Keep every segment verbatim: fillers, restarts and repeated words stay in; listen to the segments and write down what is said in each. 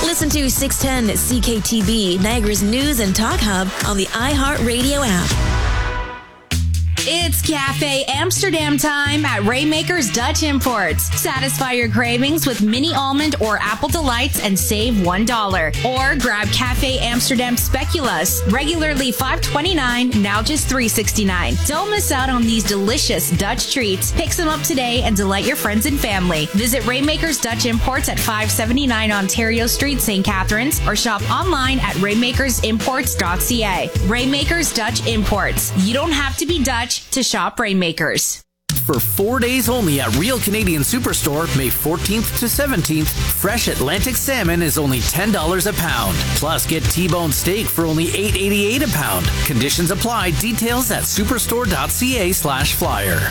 Listen to six ten C K T B, Niagara's news and talk hub on the iHeartRadio app. It's Cafe Amsterdam time at Rainmaker's Dutch Imports. Satisfy your cravings with mini almond or apple delights and save one dollar. Or grab Cafe Amsterdam Speculoos, regularly five twenty-nine, now just three sixty-nine. Don't miss out on these delicious Dutch treats. Pick some up today and delight your friends and family. Visit Rainmaker's Dutch Imports at five seventy-nine Ontario Street, Saint Catharines, or shop online at rainmakers imports dot c a. Rainmaker's Dutch Imports. You don't have to be Dutch to shop Rainmakers. For four days only at Real Canadian Superstore, May fourteenth to seventeenth, fresh Atlantic salmon is only ten dollars a pound. Plus, get T-bone steak for only eight eighty-eight a pound. Conditions apply. Details at superstore dot c a slash flyer.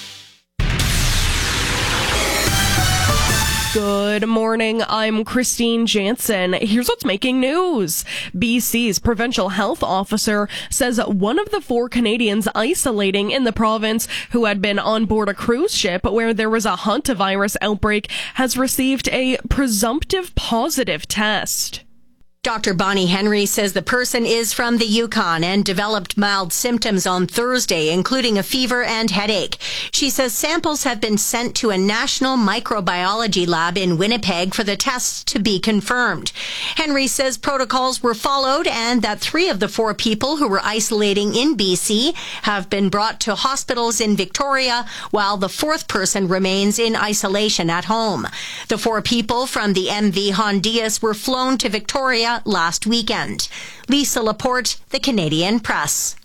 Good morning, I'm Christine Jansen. Here's what's making news. B C's provincial health officer says one of the four Canadians isolating in the province who had been on board a cruise ship where there was a hantavirus outbreak has received a presumptive positive test. Doctor Bonnie Henry says the person is from the Yukon and developed mild symptoms on Thursday, including a fever and headache. She says samples have been sent to a national microbiology lab in Winnipeg for the tests to be confirmed. Henry says protocols were followed and that three of the four people who were isolating in B C have been brought to hospitals in Victoria, while the fourth person remains in isolation at home. The four people from the M V Hondias were flown to Victoria last weekend. Lisa Laporte, The Canadian Press.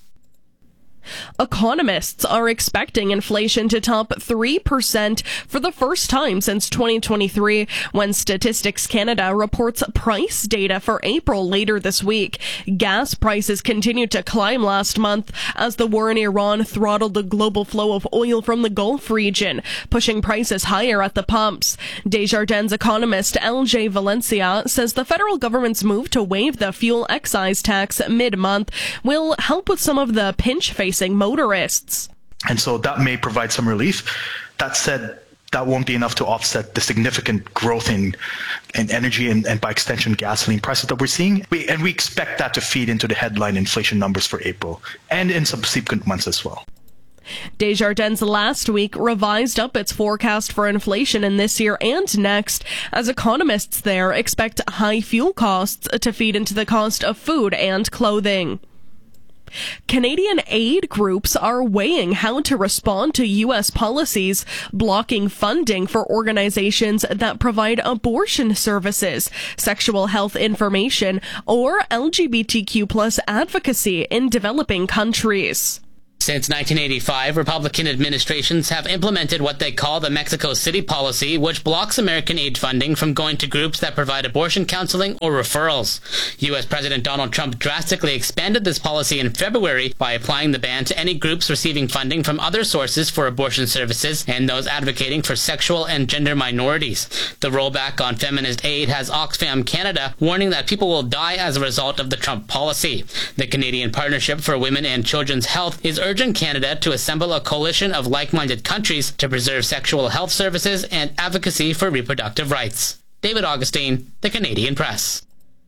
Economists are expecting inflation to top three percent for the first time since twenty twenty-three when Statistics Canada reports price data for April later this week. Gas prices continued to climb last month as the war in Iran throttled the global flow of oil from the Gulf region, pushing prices higher at the pumps. Desjardins economist L J Valencia says the federal government's move to waive the fuel excise tax mid-month will help with some of the pinch-facing motorists. And so that may provide some relief. That said, that won't be enough to offset the significant growth in, in energy and, and by extension gasoline prices that we're seeing. We, and we expect that to feed into the headline inflation numbers for April and in subsequent months as well. Desjardins last week revised up its forecast for inflation in this year and next, as economists there expect high fuel costs to feed into the cost of food and clothing. Canadian aid groups are weighing how to respond to U S policies blocking funding for organizations that provide abortion services, sexual health information, or L G B T Q plus advocacy in developing countries. Since nineteen eighty-five, Republican administrations have implemented what they call the Mexico City policy, which blocks American aid funding from going to groups that provide abortion counseling or referrals. U S President Donald Trump drastically expanded this policy in February by applying the ban to any groups receiving funding from other sources for abortion services and those advocating for sexual and gender minorities. The rollback on feminist aid has Oxfam Canada warning that people will die as a result of the Trump policy. The Canadian Partnership for Women and Children's Health is urging Canada to assemble a coalition of like-minded countries to preserve sexual health services and advocacy for reproductive rights. David Augustine, The Canadian Press.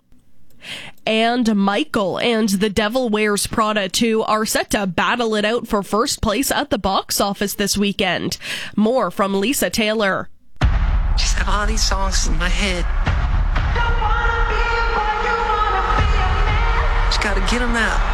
And Michael and The Devil Wears Prada two are set to battle it out for first place at the box office this weekend. More from Lisa Taylor. Just have all these songs in my head. Just gotta get them out.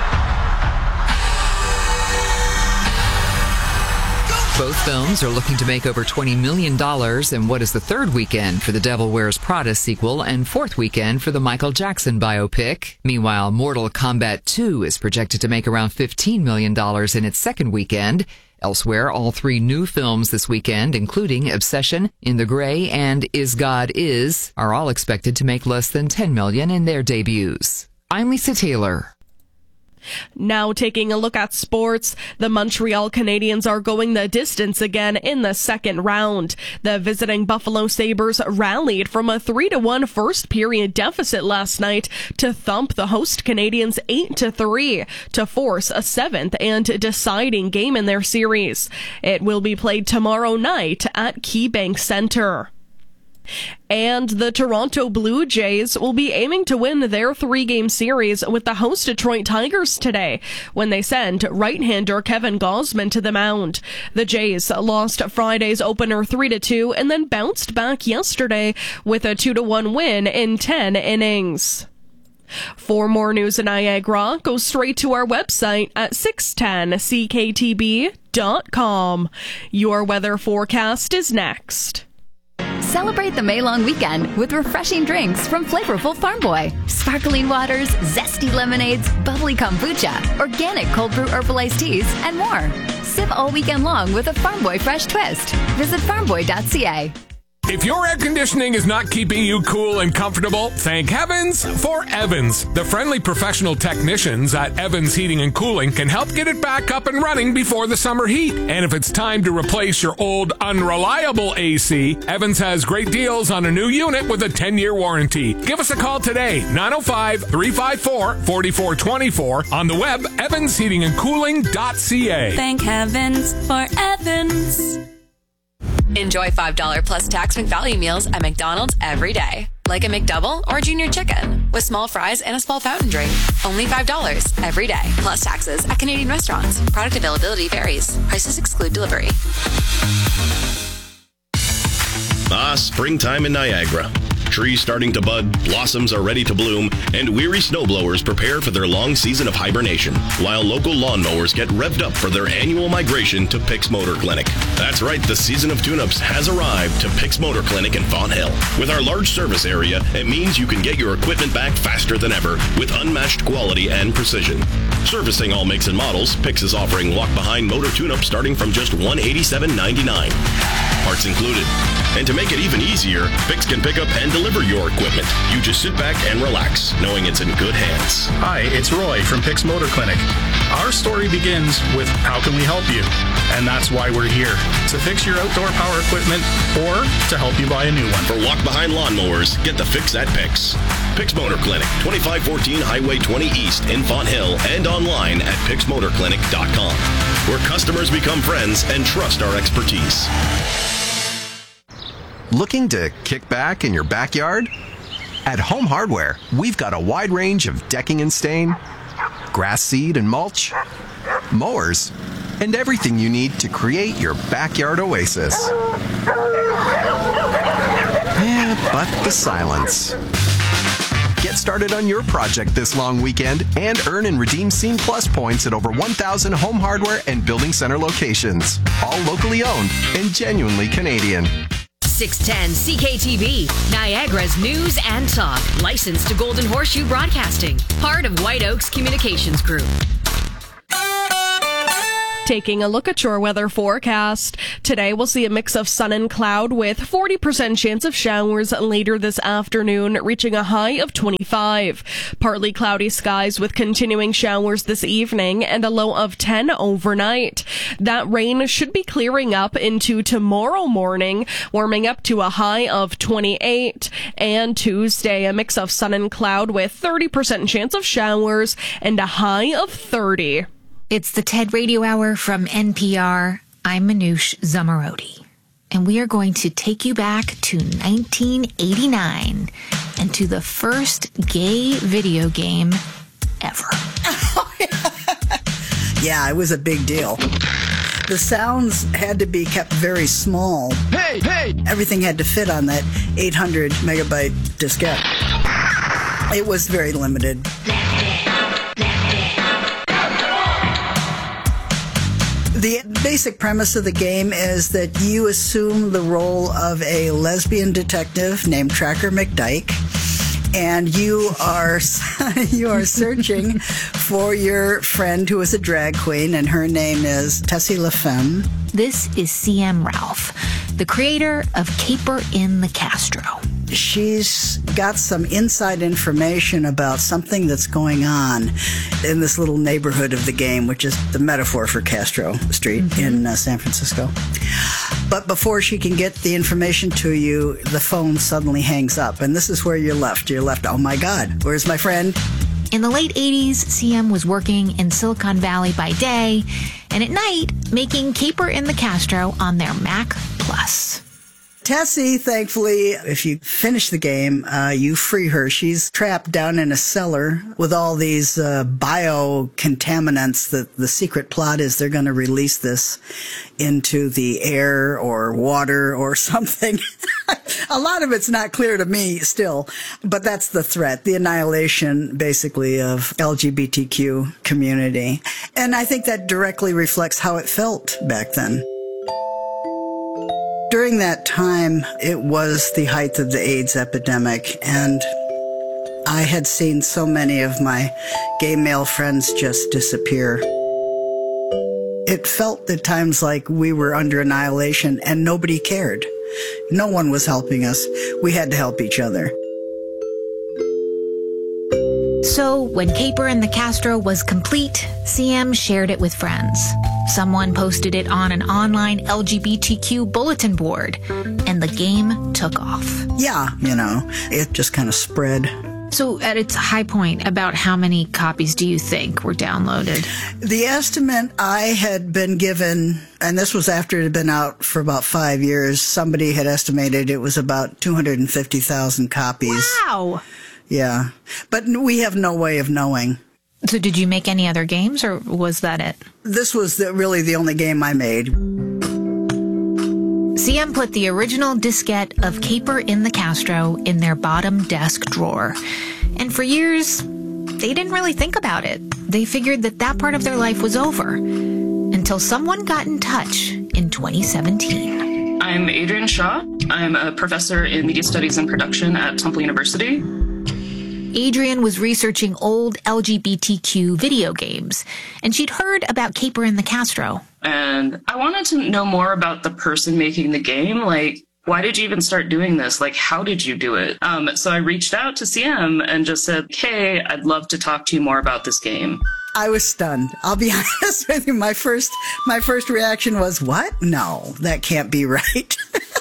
Both films are looking to make over twenty million dollars in what is the third weekend for the Devil Wears Prada sequel and fourth weekend for the Michael Jackson biopic. Meanwhile, Mortal Kombat two is projected to make around fifteen million dollars in its second weekend. Elsewhere, all three new films this weekend, including Obsession, In the Gray, and Is God Is, are all expected to make less than ten million dollars in their debuts. I'm Lisa Taylor. Now taking a look at sports, the Montreal Canadiens are going the distance again in the second round. The visiting Buffalo Sabres rallied from a three to one first period deficit last night to thump the host Canadiens eight to three to force a seventh and deciding game in their series. It will be played tomorrow night at KeyBank Center. And the Toronto Blue Jays will be aiming to win their three-game series with the host Detroit Tigers today when they send right-hander Kevin Gausman to the mound. The Jays lost Friday's opener three to two and then bounced back yesterday with a two to one win in ten innings. For more news in Niagara, go straight to our website at six ten C K T B dot com. Your weather forecast is next. Celebrate the May-long weekend with refreshing drinks from flavorful Farm Boy. Sparkling waters, zesty lemonades, bubbly kombucha, organic cold brew herbal iced teas, and more. Sip all weekend long with a Farm Boy fresh twist. Visit farm boy dot c a. If your air conditioning is not keeping you cool and comfortable, thank heavens for Evans. The friendly professional technicians at Evans Heating and Cooling can help get it back up and running before the summer heat. And if it's time to replace your old unreliable A C, Evans has great deals on a new unit with a ten-year warranty. Give us a call today, nine oh five, three five four, four four two four, on the web, evans heating and cooling dot c a. Thank heavens for Evans. Enjoy five dollars plus tax McValue meals at McDonald's every day. Like a McDouble or Junior Chicken with small fries and a small fountain drink. Only five dollars every day. Plus taxes at Canadian restaurants. Product availability varies. Prices exclude delivery. Ah, springtime in Niagara. Trees starting to bud, blossoms are ready to bloom, and weary snowblowers prepare for their long season of hibernation, while local lawnmowers get revved up for their annual migration to Pick's Motor Clinic. That's right, the season of tune-ups has arrived to Pick's Motor Clinic in Fonthill. With our large service area, it means you can get your equipment back faster than ever with unmatched quality and precision. Servicing all makes and models, Pick's is offering walk-behind motor tune-up starting from just one hundred eighty-seven ninety-nine. Parts included. And to make it even easier, Pick's can pick up and deliver your equipment. You just sit back and relax, knowing it's in good hands. Hi, it's Roy from Pick's Motor Clinic. Our story begins with how can we help you? And that's why we're here, to fix your outdoor power equipment or to help you buy a new one. For walk-behind lawnmowers, get the fix at Pick's. Pick's Motor Clinic, twenty-five fourteen Highway twenty East in Fonthill, and online at picks motor clinic dot com, where customers become friends and trust our expertise. Looking to kick back in your backyard? At Home Hardware, we've got a wide range of decking and stain, grass seed and mulch, mowers, and everything you need to create your backyard oasis. Yeah, but the silence. Get started on your project this long weekend and earn and redeem Scene Plus points at over one thousand Home Hardware and Building Center locations. All locally owned and genuinely Canadian. six ten C K T B, Niagara's news and talk. Licensed to Golden Horseshoe Broadcasting. Part of White Oaks Communications Group. Taking a look at your weather forecast. Today we'll see a mix of sun and cloud with forty percent chance of showers later this afternoon, reaching a high of twenty-five. Partly cloudy skies with continuing showers this evening and a low of ten overnight. That rain should be clearing up into tomorrow morning, warming up to a high of twenty-eight. And Tuesday, a mix of sun and cloud with thirty percent chance of showers and a high of thirty. It's the TED Radio Hour from N P R. I'm Manoush Zamarodi, and we are going to take you back to nineteen eighty-nine and to the first gay video game ever. Yeah, it was a big deal. The sounds had to be kept very small. Hey, hey! Everything had to fit on that eight hundred megabyte diskette. It was very limited. The basic premise of the game is that you assume the role of a lesbian detective named Tracker McDyke, and you are you are searching for your friend who is a drag queen, and her name is Tessie LaFemme. This is C M Ralph, the creator of Caper in the Castro. She's got some inside information about something that's going on in this little neighborhood of the game, which is the metaphor for Castro Street mm-hmm. in uh, San Francisco. But before she can get the information to you, the phone suddenly hangs up. And this is where you're left. You're left, oh my God, where's my friend? In the late eighties, C M was working in Silicon Valley by day, and at night, making Caper in the Castro on their Mac Plus. Tessie, thankfully, if you finish the game, uh, you free her. She's trapped down in a cellar with all these uh, biocontaminants. That the secret plot is they're going to release this into the air or water or something. A lot of it's not clear to me still, but that's the threat, the annihilation, basically, of L G B T Q community. And I think that directly reflects how it felt back then. During that time, it was the height of the AIDS epidemic, and I had seen so many of my gay male friends just disappear. It felt at times like we were under annihilation and nobody cared. No one was helping us. We had to help each other. So, when Caper and the Castro was complete, C M shared it with friends. Someone posted it on an online L G B T Q bulletin board, and the game took off. Yeah, you know, it just kind of spread. So, at its high point, about how many copies do you think were downloaded? The estimate I had been given, and this was after it had been out for about five years, somebody had estimated it was about two hundred fifty thousand copies. Wow! Yeah, but we have no way of knowing. So did you make any other games, or was that it? This was the, really the only game I made. C M put the original diskette of Caper in the Castro in their bottom desk drawer. And for years, they didn't really think about it. They figured that that part of their life was over. Until someone got in touch in twenty seventeen. I'm Adrian Shaw. I'm a professor in media studies and production at Temple University. Adrian was researching old L G B T Q video games, and she'd heard about Caper in the Castro. And I wanted to know more about the person making the game. Like, why did you even start doing this? Like, how did you do it? Um, so I reached out to C M and just said, hey, I'd love to talk to you more about this game. I was stunned. I'll be honest with you. My first, my first reaction was, what? No, that can't be right.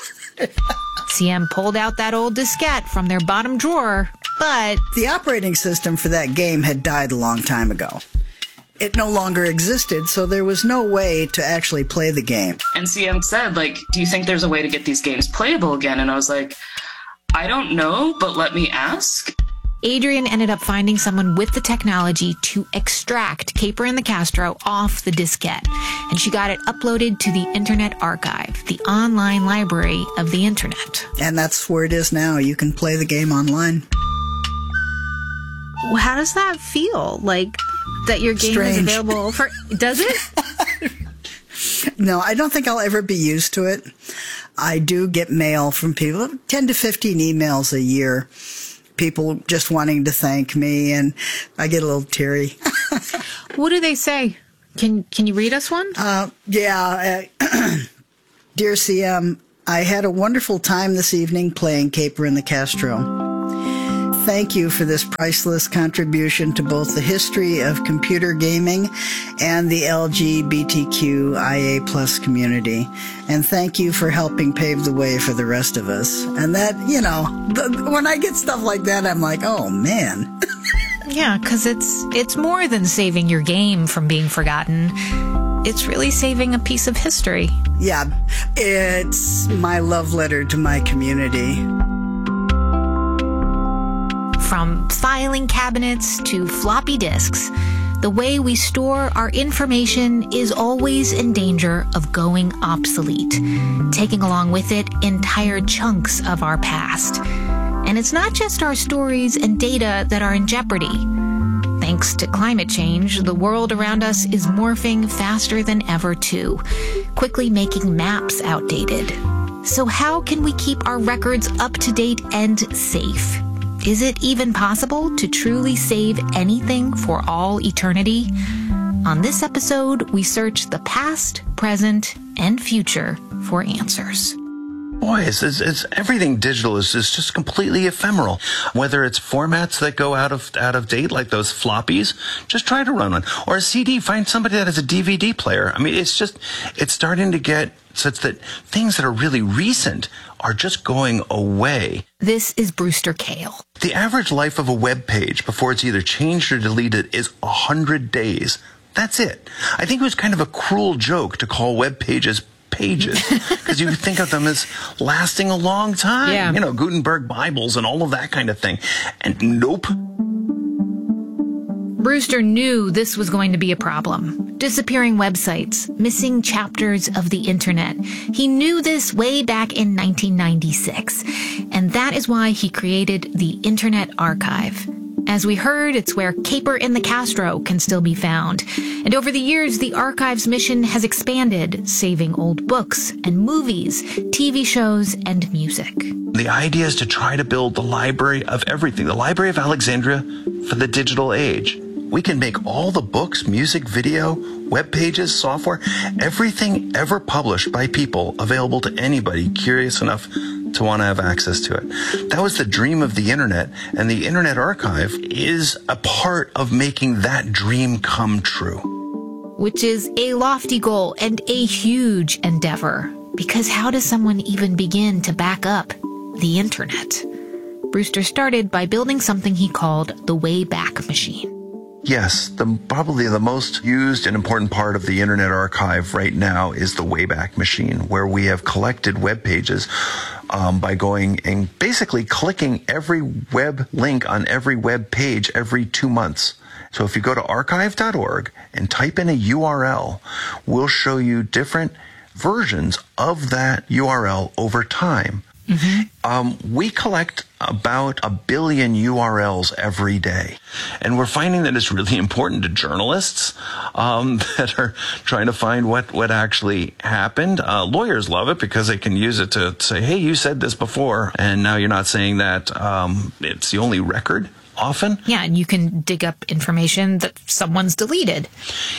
C M pulled out that old diskette from their bottom drawer, but the operating system for that game had died a long time ago. It no longer existed, so there was no way to actually play the game. And C M said, like, do you think there's a way to get these games playable again? And I was like, I don't know, but let me ask. Adrian ended up finding someone with the technology to extract Caper and the Castro off the diskette, and she got it uploaded to the Internet Archive, the online library of the Internet. And that's where it is now. You can play the game online. Well, how does that feel? Like, that your game Strange. is available for... Does it? No, I don't think I'll ever be used to it. I do get mail from people, ten to fifteen emails a year. People just wanting to thank me, and I get a little teary. What do they say? Can Can you read us one? Uh, yeah. Uh, Dear C M, I had a wonderful time this evening playing Caper in the Castro. Thank you for this priceless contribution to both the history of computer gaming and the L G B T Q I A plus community. And thank you for helping pave the way for the rest of us. And that, you know, the, when I get stuff like that, I'm like, oh, man. Yeah, because it's, it's more than saving your game from being forgotten. It's really saving a piece of history. Yeah, it's my love letter to my community. From filing cabinets to floppy disks, the way we store our information is always in danger of going obsolete, taking along with it entire chunks of our past. And it's not just our stories and data that are in jeopardy. Thanks to climate change, the world around us is morphing faster than ever too, quickly making maps outdated. So how can we keep our records up to date and safe? Is it even possible to truly save anything for all eternity? On this episode, we search the past, present, and future for answers. Boy, it's, it's, it's everything digital is, is just completely ephemeral. Whether it's formats that go out of out of date, like those floppies, just try to run one. Or a C D, find somebody that has a D V D player. I mean, it's just, it's starting to get such that things that are really recent are just going away. This is Brewster Kahle. The average life of a web page before it's either changed or deleted is one hundred days. That's it. I think it was kind of a cruel joke to call web pages pages because you think of them as lasting a long time. Yeah. You know, Gutenberg Bibles and all of that kind of thing. And nope. Brewster knew this was going to be a problem. Disappearing websites, missing chapters of the internet. He knew this way back in nineteen ninety-six. And that is why he created the Internet Archive. As we heard, it's where Caper in the Castro can still be found. And over the years, the archive's mission has expanded, saving old books and movies, T V shows, and music. The idea is to try to build the library of everything, the Library of Alexandria for the digital age. We can make all the books, music, video, web pages, software, everything ever published by people available to anybody curious enough to want to have access to it. That was the dream of the internet, and the Internet Archive is a part of making that dream come true. Which is a lofty goal and a huge endeavor. Because how does someone even begin to back up the internet? Brewster started by building something he called the Wayback Machine. Yes, the, probably the most used and important part of the Internet Archive right now is the Wayback Machine, where we have collected web pages um, by going and basically clicking every web link on every web page every two months. So if you go to archive dot org and type in a U R L, we'll show you different versions of that U R L over time. Mm-hmm. Um, we collect about a billion U R Ls every day. And we're finding that it's really important to journalists um, that are trying to find what, what actually happened. Uh, lawyers love it because they can use it to say, hey, you said this before, and now you're not saying that. Um, it's the only record. Often. Yeah, and you can dig up information that someone's deleted.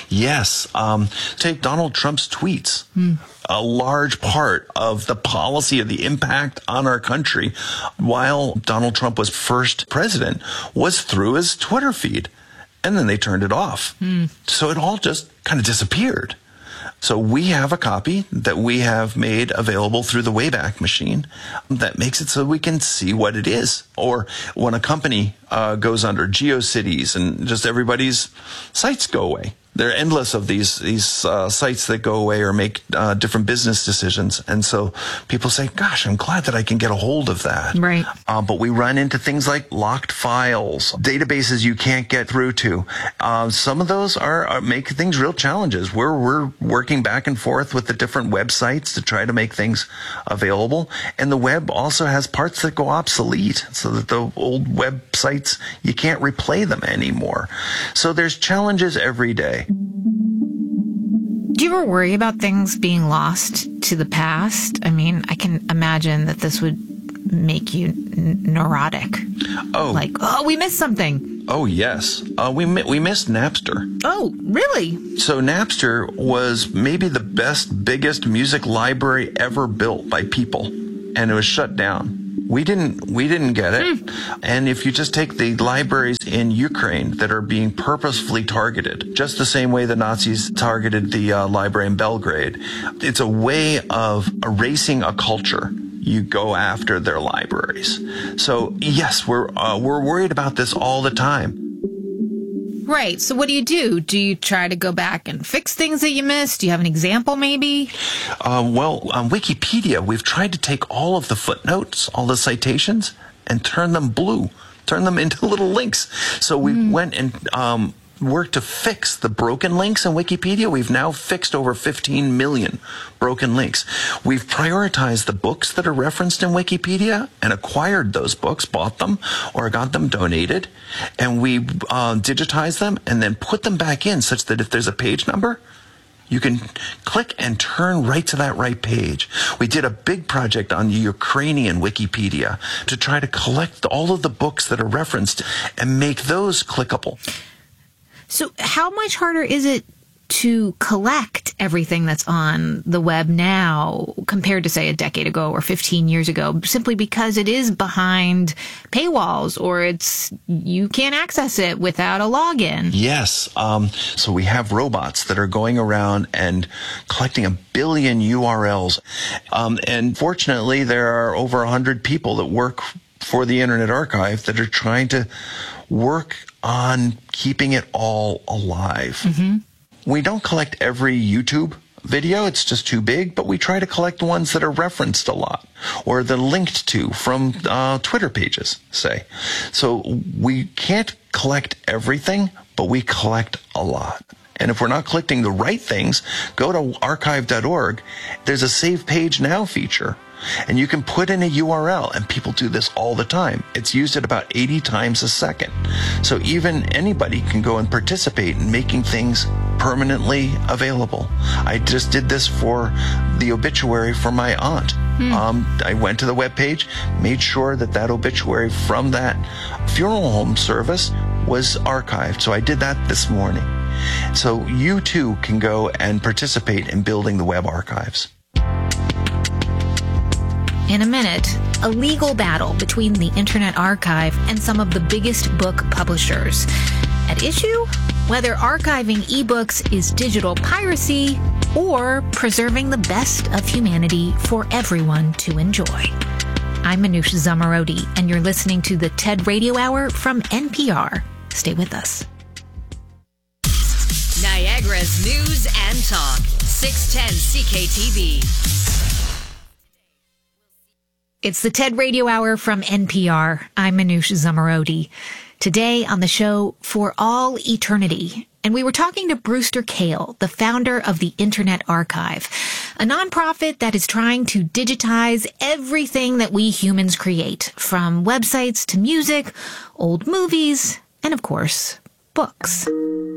Yes. Um, take Donald Trump's tweets. Mm. A large part of the policy of the impact on our country while Donald Trump was first president was through his Twitter feed. And then they turned it off. Mm. So it all just kind of disappeared. So we have a copy that we have made available through the Wayback Machine that makes it so we can see what it is. Or when a company uh, goes under, GeoCities and just everybody's sites go away. There are endless of these these uh, sites that go away or make uh, different business decisions. And so people say, gosh, I'm glad that I can get a hold of that. Right. Uh, but we run into things like locked files, databases you can't get through to. Uh, some of those are, are make things real challenges. We're, we're working back and forth with the different websites to try to make things available. And the web also has parts that go obsolete so that the old websites, you can't replay them anymore. So there's challenges every day. Do you ever worry about things being lost to the past? I mean, I can imagine that this would make you n- neurotic. Oh. Like, oh, we missed something. Oh, yes. Uh, we we missed Napster. Oh, really? So Napster was maybe the best, biggest music library ever built by people, and it was shut down. We didn't we didn't get it. Mm. And if you just take the libraries in Ukraine that are being purposefully targeted, just the same way the Nazis targeted the uh, library in Belgrade, it's a way of erasing a culture. You go after their libraries. So yes, we're uh, we're worried about this all the time. Right. So what do you do? Do you try to go back and fix things that you missed? Do you have an example, maybe? Uh, well, on Wikipedia, we've tried to take all of the footnotes, all the citations, and turn them blue, turn them into little links. So we mm. went and um, worked to fix the broken links in Wikipedia. We've now fixed over fifteen million broken links. We've prioritized the books that are referenced in Wikipedia and acquired those books, bought them, or got them donated, and we uh, digitized them and then put them back in such that if there's a page number, you can click and turn right to that right page. We did a big project on Ukrainian Wikipedia to try to collect all of the books that are referenced and make those clickable. So how much harder is it to collect everything that's on the web now compared to, say, a decade ago or fifteen years ago, simply because it is behind paywalls or it's you can't access it without a login? Yes. Um, so we have robots that are going around and collecting a billion U R Ls. Um, and fortunately, there are over one hundred people that work for the Internet Archive that are trying to work on keeping it all alive. Mm-hmm. We don't collect every YouTube video, it's just too big, but we try to collect ones that are referenced a lot or they're linked to from uh, Twitter pages, say. So we can't collect everything, but we collect a lot. And if we're not collecting the right things, go to archive dot org. There's a Save Page Now feature. And you can put in a U R L, and people do this all the time. It's used at about eighty times a second. So even anybody can go and participate in making things permanently available. I just did this for the obituary for my aunt. Hmm. Um, I went to the webpage, made sure that that obituary from that funeral home service was archived. So I did that this morning. So you too can go and participate in building the web archives. In a minute, a legal battle between the Internet Archive and some of the biggest book publishers. At issue, whether archiving ebooks is digital piracy or preserving the best of humanity for everyone to enjoy. I'm Manoush Zomorodi, and you're listening to the TED Radio Hour from N P R. Stay with us. Niagara's News and Talk, six ten C K T V. It's the TED Radio Hour from N P R. I'm Manoush Zomorodi. Today on the show, For All Eternity. And we were talking to Brewster Kahle, the founder of the Internet Archive, a nonprofit that is trying to digitize everything that we humans create, from websites to music, old movies, and of course, books.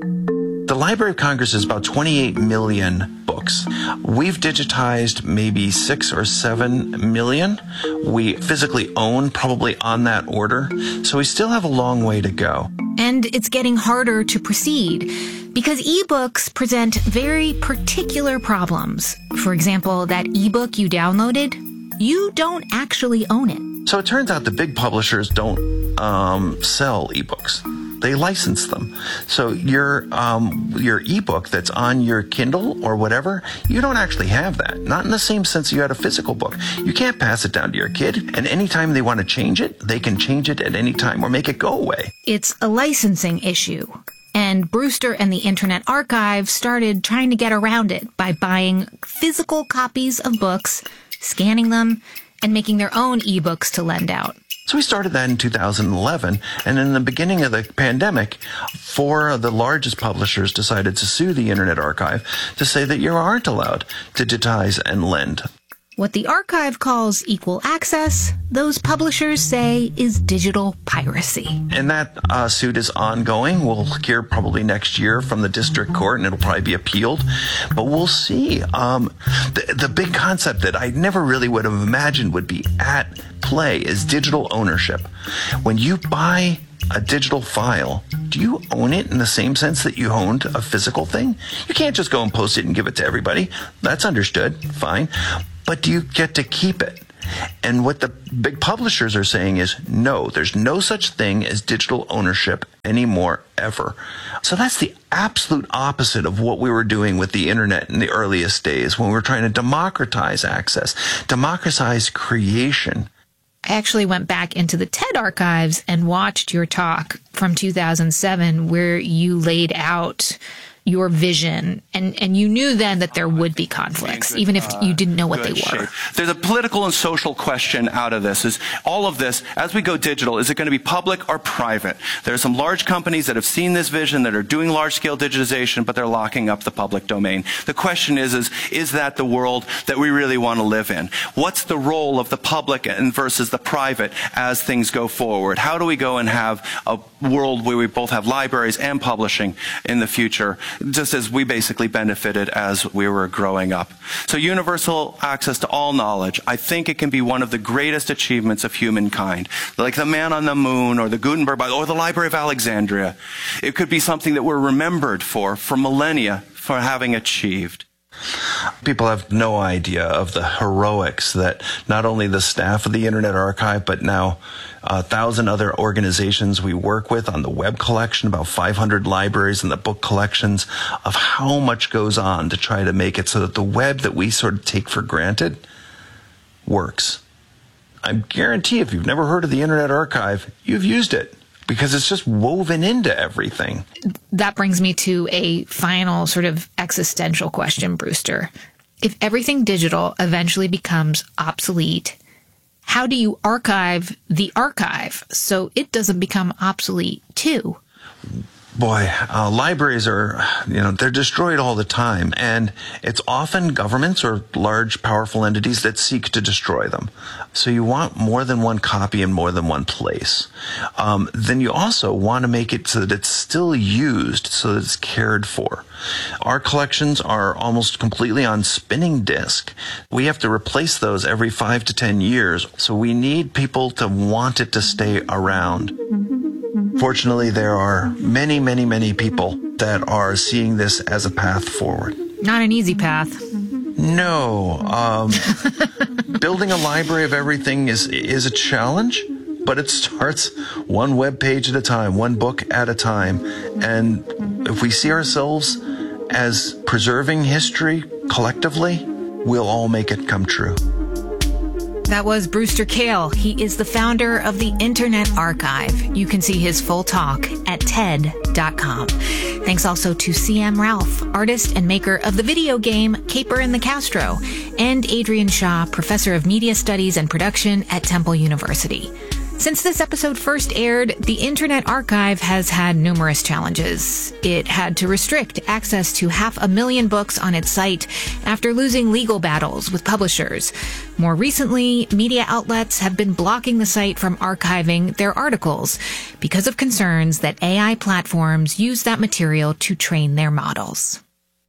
The Library of Congress is about twenty-eight million books. We've digitized maybe six or seven million. We physically own probably on that order. So we still have a long way to go. And it's getting harder to proceed because ebooks present very particular problems. For example, that ebook you downloaded, you don't actually own it. So it turns out the big publishers don't um, sell ebooks. They license them. So your um, your ebook that's on your Kindle or whatever, you don't actually have that. Not in the same sense you had a physical book. You can't pass it down to your kid, and anytime they want to change it, they can change it at any time or make it go away. It's a licensing issue. And Brewster and the Internet Archive started trying to get around it by buying physical copies of books, scanning them, and making their own ebooks to lend out. So we started that in two thousand eleven, and in the beginning of the pandemic, four of the largest publishers decided to sue the Internet Archive to say that you aren't allowed to digitize and lend. What the archive calls equal access, those publishers say is digital piracy. And that uh, suit is ongoing. We'll hear probably next year from the district court, and it'll probably be appealed. But we'll see. Um, the, the big concept that I never really would have imagined would be at play is digital ownership. When you buy a digital file, do you own it in the same sense that you owned a physical thing? You can't just go and post it and give it to everybody. That's understood. Fine. But do you get to keep it? And what the big publishers are saying is, no, there's no such thing as digital ownership anymore, ever. So that's the absolute opposite of what we were doing with the internet in the earliest days, when we were trying to democratize access, democratize creation. I actually went back into the TED archives and watched your talk from two thousand seven where you laid out your vision, and, and you knew then that there would be conflicts, even if you didn't know what they were. There's a political and social question out of this. Is all of this, as we go digital, is it going to be public or private? There are some large companies that have seen this vision, that are doing large-scale digitization, but they're locking up the public domain. The question is, is, is that the world that we really want to live in? What's the role of the public and versus the private as things go forward? How do we go and have a world where we both have libraries and publishing in the future, just as we basically benefited as we were growing up? So universal access to all knowledge, I think it can be one of the greatest achievements of humankind. Like the man on the moon, or the Gutenberg, or the Library of Alexandria. It could be something that we're remembered for, for millennia, for having achieved. People have no idea of the heroics that not only the staff of the Internet Archive, but now a thousand other organizations we work with on the web collection, about five hundred libraries and the book collections, of how much goes on to try to make it so that the web that we sort of take for granted works. I guarantee if you've never heard of the Internet Archive, you've used it. because it's just woven into everything. That brings me to a final sort of existential question, Brewster. If everything digital eventually becomes obsolete, how do you archive the archive so it doesn't become obsolete too? Boy, uh, libraries are, you know, they're destroyed all the time. And it's often governments or large, powerful entities that seek to destroy them. So you want more than one copy in more than one place. Um, then you also want to make it so that it's still used, so that it's cared for. Our collections are almost completely on spinning disk. We have to replace those every five to ten years. So we need people to want it to stay around. Fortunately, there are many, many, many people that are seeing this as a path forward. Not an easy path. No. Um, building a library of everything is is a challenge, but it starts one web page at a time, one book at a time. And if we see ourselves as preserving history collectively, we'll all make it come true. That was Brewster Kahle. He is the founder of the Internet Archive. You can see his full talk at T E D dot com. Thanks also to C M Ralph, artist and maker of the video game Caper and the Castro, and Adrian Shaw, professor of media studies and production at Temple University. Since this episode first aired, the Internet Archive has had numerous challenges. It had to restrict access to half a million books on its site after losing legal battles with publishers. More recently, media outlets have been blocking the site from archiving their articles because of concerns that A I platforms use that material to train their models.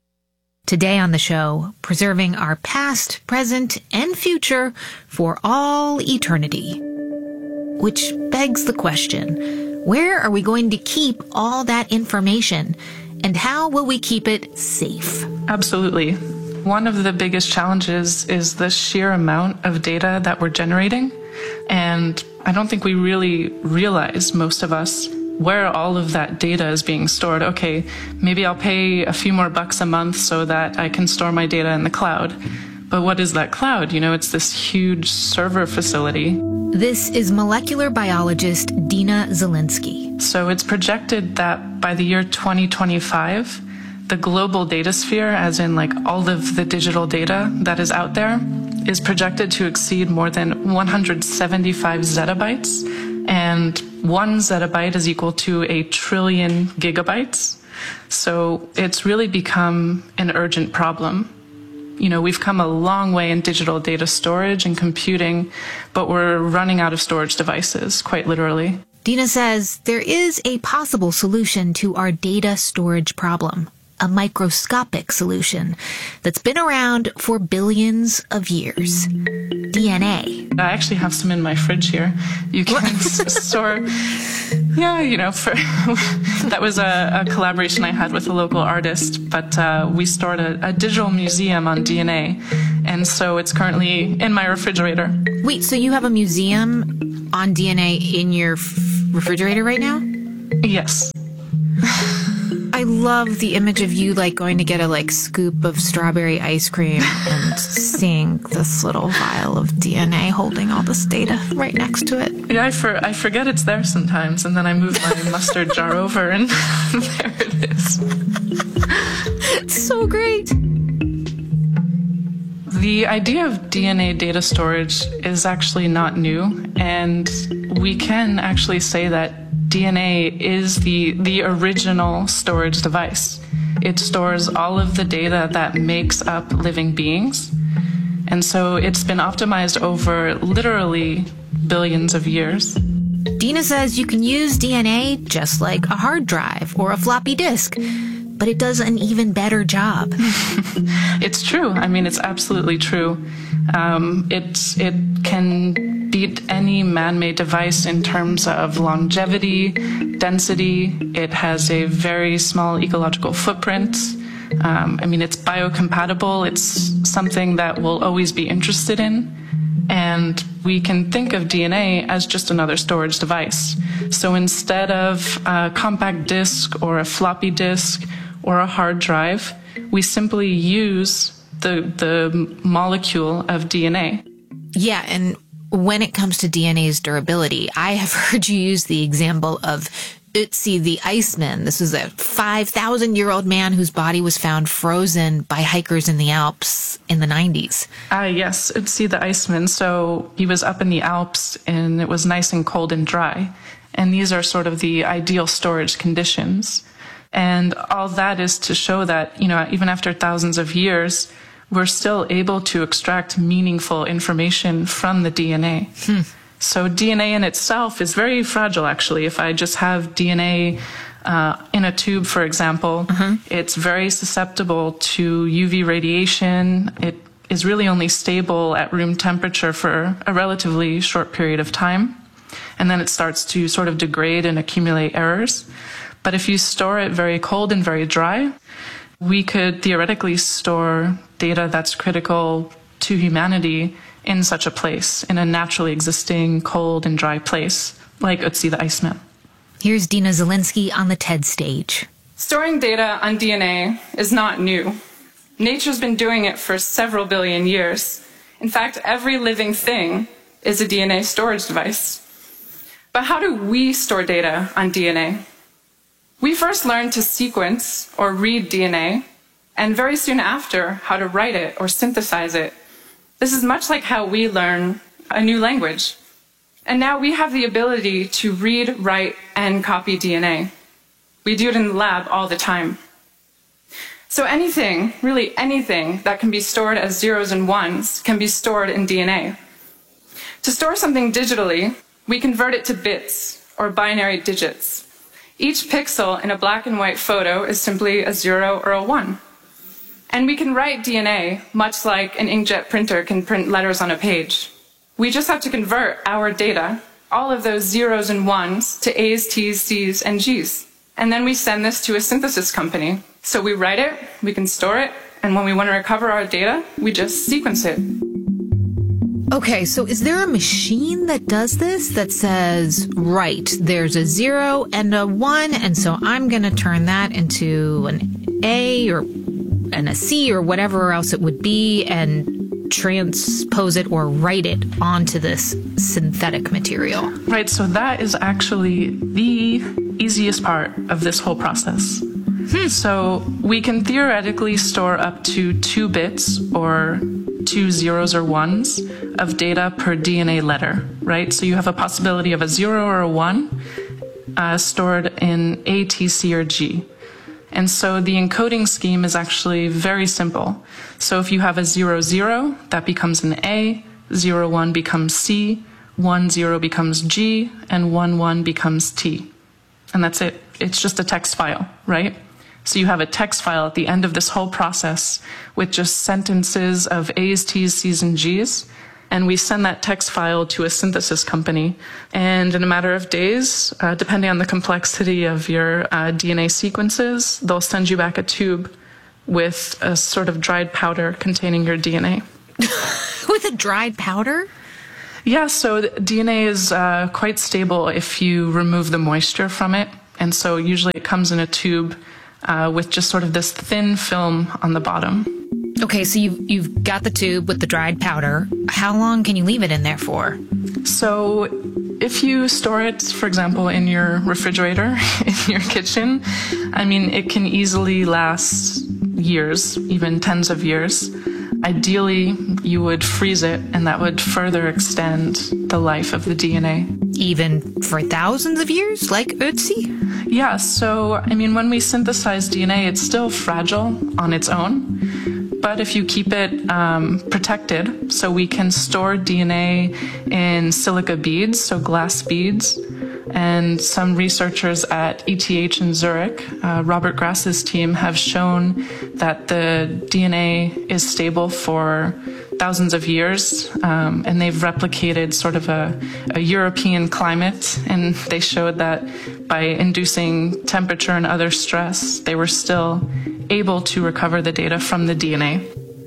Today on the show, preserving our past, present, and future for all eternity. Which begs the question, where are we going to keep all that information? And how will we keep it safe? Absolutely. One of the biggest challenges is the sheer amount of data that we're generating. And I don't think we really realize, most of us, where all of that data is being stored. Okay, maybe I'll pay a few more bucks a month so that I can store my data in the cloud. But what is that cloud? You know, it's this huge server facility. This is molecular biologist Dina Zelinsky. So it's projected that by the year twenty twenty-five, the global data sphere, as in like all of the digital data that is out there, is projected to exceed more than one hundred seventy-five zettabytes. And one zettabyte is equal to a trillion gigabytes. So it's really become an urgent problem. You know, we've come a long way in digital data storage and computing, but we're running out of storage devices, quite literally. Dina says there is a possible solution to our data storage problem, a microscopic solution that's been around for billions of years. D N A. I actually have some in my fridge here. You can store, yeah, you know, for that was a, a collaboration I had with a local artist, but uh, we stored a, a digital museum on D N A, and so it's currently in my refrigerator. Wait, so you have a museum on D N A in your f- refrigerator right now? Yes. I love the image of you like going to get a like scoop of strawberry ice cream and seeing this little vial of D N A holding all this data right next to it. Yeah, I, for, I forget it's there sometimes, and then I move my mustard jar over, and there it is. It's so great. The idea of D N A data storage is actually not new, and we can actually say that D N A is the, the original storage device. It stores all of the data that makes up living beings. And so it's been optimized over literally billions of years. Dina says you can use D N A just like a hard drive or a floppy disk, but it does an even better job. It's true. I mean, it's absolutely true. Um, it, it can beat any man-made device in terms of longevity, density. It has a very small ecological footprint. Um, I mean, it's biocompatible. It's something that we'll always be interested in. And we can think of D N A as just another storage device. So instead of a compact disk or a floppy disk or a hard drive, we simply use the the molecule of D N A. Yeah, and when it comes to D N A's durability, I have heard you use the example of Ötzi the Iceman. This is a five thousand year old man whose body was found frozen by hikers in the Alps in the nineties. Ah, uh, yes, Ötzi the Iceman. So he was up in the Alps and it was nice and cold and dry. And these are sort of the ideal storage conditions. And all that is to show that, you know, even after thousands of years, we're still able to extract meaningful information from the D N A. Hmm. So D N A in itself is very fragile, actually. If I just have D N A uh, in a tube, for example, uh-huh. it's very susceptible to U V radiation. It is really only stable at room temperature for a relatively short period of time. And then it starts to sort of degrade and accumulate errors. But if you store it very cold and very dry, we could theoretically store data that's critical to humanity in such a place, in a naturally existing cold and dry place, like Ötzi the Iceman. Here's Dina Zelinsky on the TED stage. Storing data on D N A is not new. Nature's been doing it for several billion years. In fact, every living thing is a D N A storage device. But how do we store data on D N A? We first learned to sequence or read D N A, and very soon after, how to write it or synthesize it. This is much like how we learn a new language. And now we have the ability to read, write, and copy D N A. We do it in the lab all the time. So anything, really anything, that can be stored as zeros and ones can be stored in D N A. To store something digitally, we convert it to bits, or binary digits. Each pixel in a black and white photo is simply a zero or a one. And we can write D N A much like an inkjet printer can print letters on a page. We just have to convert our data, all of those zeros and ones, to A's, T's, C's, and G's. And then we send this to a synthesis company. So we write it, we can store it, and when we want to recover our data, we just sequence it. Okay, so is there a machine that does this that says, right, there's a zero and a one, and so I'm going to turn that into an A or and a C or whatever else it would be and transpose it or write it onto this synthetic material? Right, so that is actually the easiest part of this whole process. Hmm. So we can theoretically store up to two bits or two zeros or ones of data per D N A letter, right? So you have a possibility of a zero or a one uh, stored in A, T, C, or G. And so the encoding scheme is actually very simple. So if you have a zero, zero, that becomes an A, zero, one becomes C, one, zero becomes G, and one, one becomes T. And that's it. It's just a text file, right? So you have a text file at the end of this whole process with just sentences of A's, T's, C's, and G's. And we send that text file to a synthesis company. And in a matter of days, uh, depending on the complexity of your uh, D N A sequences, they'll send you back a tube with a sort of dried powder containing your D N A. With a dried powder? Yeah, so D N A is uh, quite stable if you remove the moisture from it. And so usually it comes in a tube uh, with just sort of this thin film on the bottom. Okay, so you've, you've got the tube with the dried powder. How long can you leave it in there for? So if you store it, for example, in your refrigerator, in your kitchen, I mean, it can easily last years, even tens of years. Ideally, you would freeze it, and that would further extend the life of the D N A. Even for thousands of years, like Ötzi? Yeah, so, I mean, when we synthesize D N A, it's still fragile on its own. But if you keep it um, protected, so we can store D N A in silica beads, so glass beads, and some researchers at E T H in Zurich, uh, Robert Grass's team, have shown that the D N A is stable for thousands of years, um, and they've replicated sort of a, a European climate, and they showed that by inducing temperature and other stress, they were still able to recover the data from the D N A.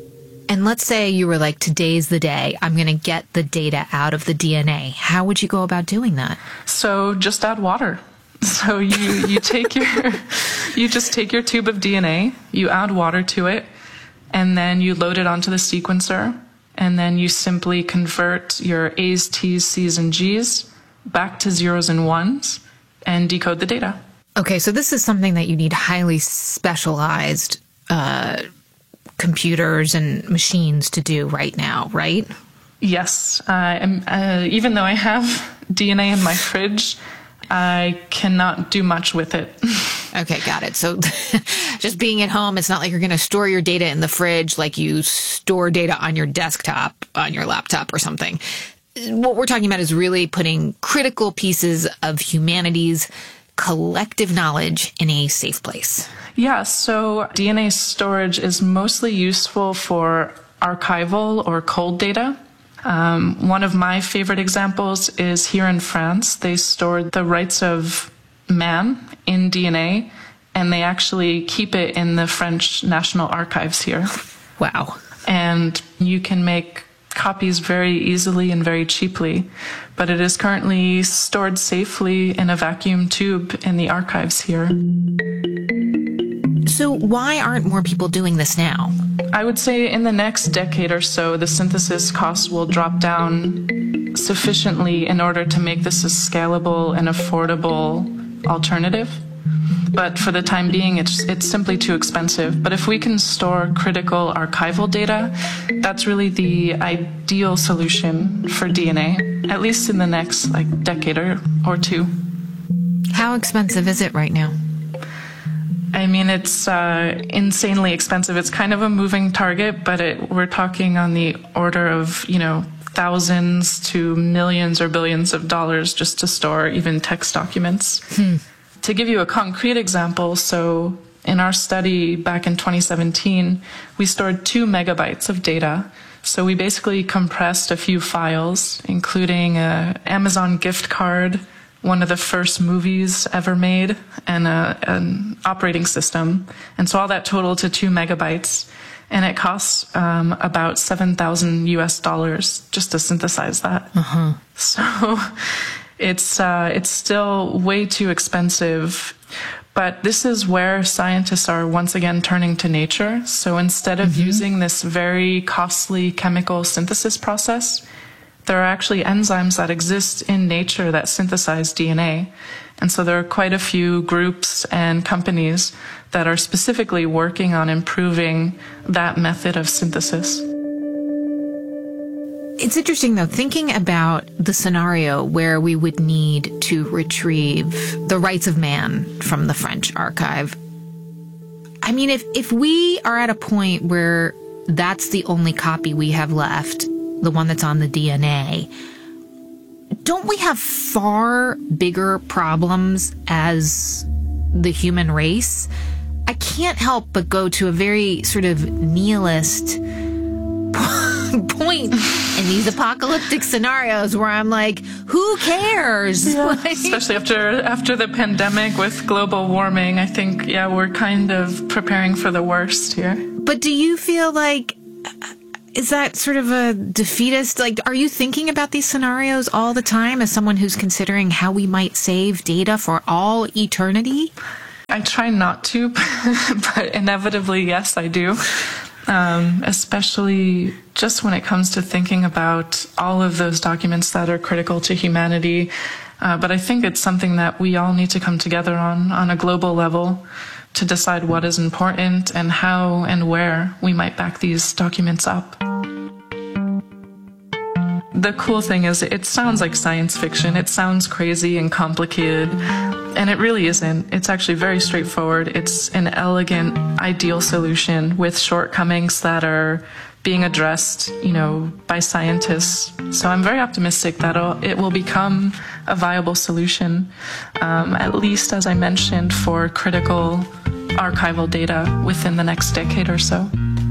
And let's say you were like, today's the day, I'm going to get the data out of the D N A. How would you go about doing that? So just add water. So you, you take your, you just take your tube of D N A, you add water to it, and then you load it onto the sequencer, and then you simply convert your A's, T's, C's, and G's back to zeros and ones and decode the data. Okay, so this is something that you need highly specialized uh, computers and machines to do right now, right? Yes. Uh, I'm, uh, even though I have D N A in my fridge, I cannot do much with it. Okay, got it. So just being at home, it's not like you're going to store your data in the fridge like you store data on your desktop, on your laptop or something. What we're talking about is really putting critical pieces of humanity's collective knowledge in a safe place. Yeah, so D N A storage is mostly useful for archival or cold data. Um, one of my favorite examples is here in France. They stored the rights of man in D N A, and they actually keep it in the French National Archives here. Wow. And you can make copies very easily and very cheaply, but it is currently stored safely in a vacuum tube in the archives here. So why aren't more people doing this now? I would say in the next decade or so, the synthesis costs will drop down sufficiently in order to make this a scalable and affordable alternative. But for the time being, it's it's simply too expensive. But if we can store critical archival data, that's really the ideal solution for D N A, at least in the next like decade or, or two. How expensive is it right now? I mean, it's uh, insanely expensive. It's kind of a moving target, but it, we're talking on the order of, you know, thousands to millions or billions of dollars just to store even text documents. Hmm. To give you a concrete example, so in our study back in twenty seventeen, we stored two megabytes of data. So we basically compressed a few files, including an Amazon gift card, one of the first movies ever made, and a, an operating system. And so all that totaled to two megabytes. And it costs um, about seven thousand U S dollars just to synthesize that. Uh-huh. So it's, uh, it's still way too expensive. But this is where scientists are once again turning to nature. So instead of mm-hmm. using this very costly chemical synthesis process, there are actually enzymes that exist in nature that synthesize D N A. And so there are quite a few groups and companies that are specifically working on improving that method of synthesis. It's interesting, though, thinking about the scenario where we would need to retrieve the rights of man from the French archive. I mean, if, if we are at a point where that's the only copy we have left, the one that's on the D N A, don't we have far bigger problems as the human race? I can't help but go to a very sort of nihilist point in these apocalyptic scenarios where I'm like, who cares? Yeah, like, especially after after the pandemic with global warming, I think, yeah, we're kind of preparing for the worst here. But do you feel like, is that sort of a defeatist? Like, are you thinking about these scenarios all the time as someone who's considering how we might save data for all eternity? I try not to, but inevitably, yes, I do. Um, especially just when it comes to thinking about all of those documents that are critical to humanity. Uh, but I think it's something that we all need to come together on, on a global level, to decide what is important and how and where we might back these documents up. The cool thing is it sounds like science fiction. It sounds crazy and complicated, and it really isn't. It's actually very straightforward. It's an elegant, ideal solution with shortcomings that are being addressed, you know, by scientists. So I'm very optimistic that it will become a viable solution, um, at least, as I mentioned, for critical archival data within the next decade or so.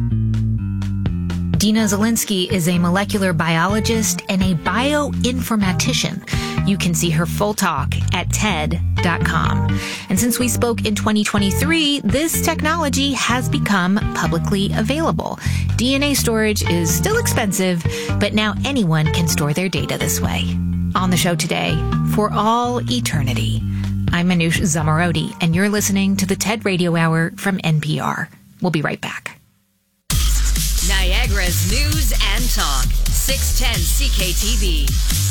Dina Zielinski is a molecular biologist and a bioinformatician. You can see her full talk at T E D dot com. And since we spoke in twenty twenty-three, this technology has become publicly available. D N A storage is still expensive, but now anyone can store their data this way. On the show today, for all eternity, I'm Manoush Zomorodi, and you're listening to the TED Radio Hour from N P R. We'll be right back. Niagara Niagara's news and talk. six ten C K T V.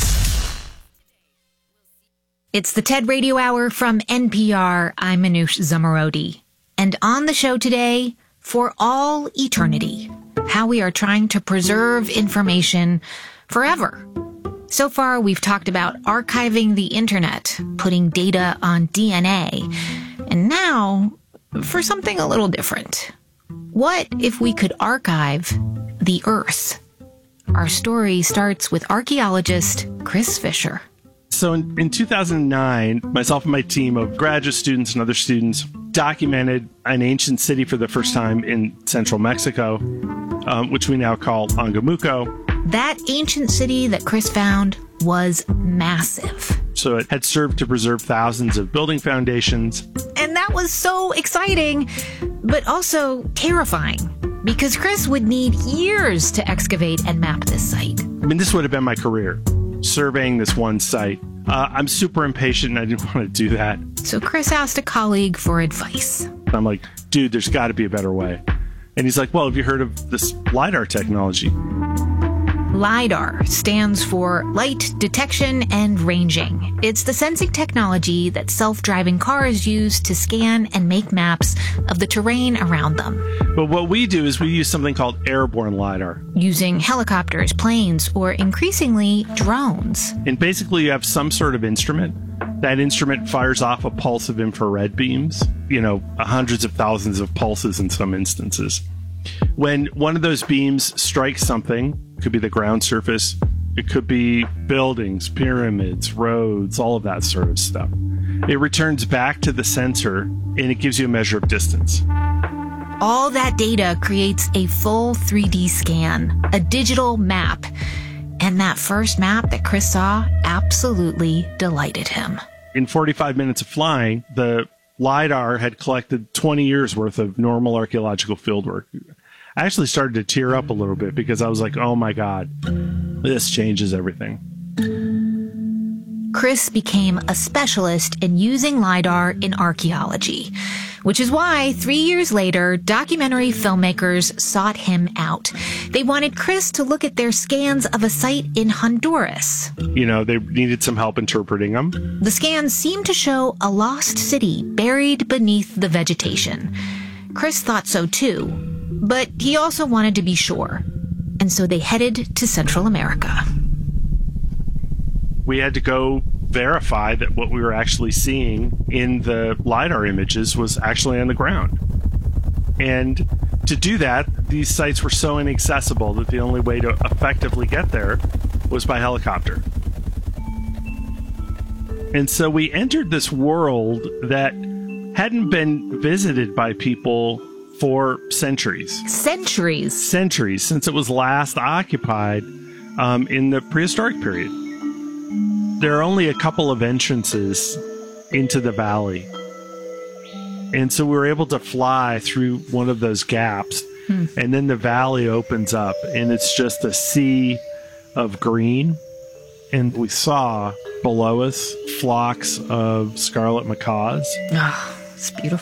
It's the TED Radio Hour from N P R. I'm Manoush Zomorodi. And on the show today, for all eternity, how we are trying to preserve information forever. So far, we've talked about archiving the internet, putting data on D N A, and now for something a little different. What if we could archive the Earth? Our story starts with archaeologist Chris Fisher. So in, in two thousand nine, myself and my team of graduate students and other students documented an ancient city for the first time in central Mexico, um, which we now call Angamuco. That ancient city that Chris found was massive. So it had served to preserve thousands of building foundations. And that was so exciting, but also terrifying, because Chris would need years to excavate and map this site. I mean, this would have been my career, surveying this one site. Uh, I'm super impatient and I didn't want to do that. So Chris asked a colleague for advice. I'm like, dude, there's got to be a better way. And he's like, well, have you heard of this LiDAR technology? LiDAR stands for Light Detection and Ranging. It's the sensing technology that self-driving cars use to scan and make maps of the terrain around them. But what we do is we use something called airborne LiDAR. Using helicopters, planes, or increasingly drones. And basically you have some sort of instrument. That instrument fires off a pulse of infrared beams, you know, hundreds of thousands of pulses in some instances. When one of those beams strikes something, it could be the ground surface, it could be buildings, pyramids, roads, all of that sort of stuff. It returns back to the sensor and it gives you a measure of distance. All that data creates a full three D scan, a digital map. And that first map that Chris saw absolutely delighted him. In forty-five minutes of flying, the LiDAR had collected twenty years worth of normal archaeological fieldwork. I actually started to tear up a little bit because I was like, oh my God, this changes everything. Chris became a specialist in using LiDAR in archaeology, which is why three years later, documentary filmmakers sought him out. They wanted Chris to look at their scans of a site in Honduras. You know, they needed some help interpreting them. The scans seemed to show a lost city buried beneath the vegetation. Chris thought so too, but he also wanted to be sure. And so they headed to Central America. We had to go verify that what we were actually seeing in the LiDAR images was actually on the ground. And to do that, these sites were so inaccessible that the only way to effectively get there was by helicopter. And so we entered this world that hadn't been visited by people for centuries. Centuries? Centuries, since it was last occupied um, in the prehistoric period. There are only a couple of entrances into the valley. And so we were able to fly through one of those gaps. Hmm. And then the valley opens up and it's just a sea of green. And we saw below us flocks of scarlet macaws. Oh, it's beautiful.